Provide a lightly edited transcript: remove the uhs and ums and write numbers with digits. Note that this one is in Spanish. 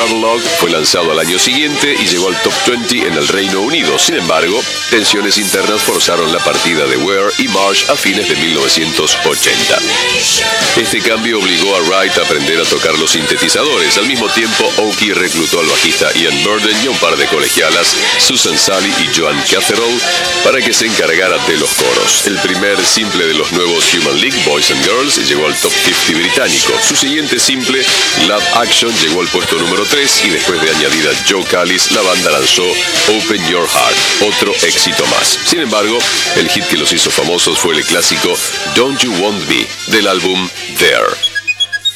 Catalog fue lanzado al año siguiente y llegó al top 20 en el Reino Unido. Sin embargo, tensiones internas forzaron la partida de Ware y Marsh a fines de 1980. Este cambio obligó a Wright a aprender a tocar los sintetizadores. Al mismo tiempo, Oki reclutó al bajista Ian Burden y a un par de colegialas, Susan Sally y Joan Catherall, para que se encargaran de los coros. El primer simple de los nuevos Human League, Boys and Girls, llegó al top 50 británico. Su siguiente simple, Love Action, llegó al puesto número 3 y después de añadir a Joe Callis, la banda lanzó Open Your Heart, otro éxito más. Sin embargo, el hit que los hizo famosos fue el clásico Don't You Want Me del álbum There.